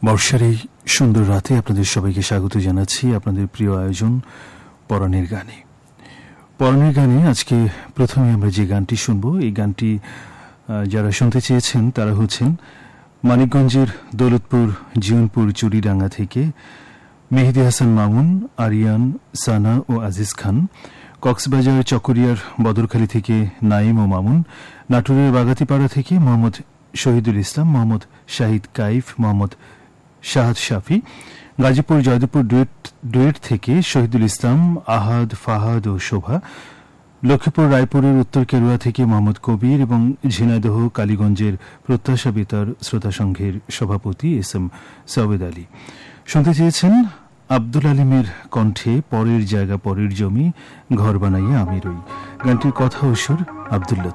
বর্ষার এই সুন্দর রাতে আপনাদের সবাইকে স্বাগত জানাচ্ছি আপনাদের প্রিয় আয়োজন পরাণের গানে। পরাণের গানে আজকে প্রথমে আমরা যে গানটি শুনব, এই গানটি যারা শুনতে চেয়েছেন তারা হচ্ছেন মানিকগঞ্জের দৌলতপুর জিয়নপুর চুরিডাঙ্গা থেকে মেহেদি হাসান মামুন, আরিয়ান, সানা ও আজিজ খান, কক্সবাজার চকরিয়ার বদরখালী থেকে নাইম ও মামুন, নাটোরের বাগাতিপাড়া থেকে মোহাম্মদ শহীদুল ইসলাম, মোহাম্মদ শাহিদ কাইফ, মোহাম্মদ শাহাদ শাফি, গাজীপুর জয়দেবপুর ডুয়েট থেকে শহীদুল ইসলাম, আহাদ, ফাহাদ ও শোভা, লক্ষ্মীপুর রায়পুরের উত্তর কেরুয়া থেকে মোহাম্মদ কবির এবং ঝিনাইদহ কালীগঞ্জের প্রত্যাশা বেতার শ্রোতা সংঘের সভাপতি এস এম সাওয়েদ আলী। শুনতে চেয়েছেন আব্দুল আলিমের কণ্ঠে পরের জায়গা পরের জমি ঘর বানাইয়া আমি রই। গানটির কথা ও সুর আব্দুল লতিফ।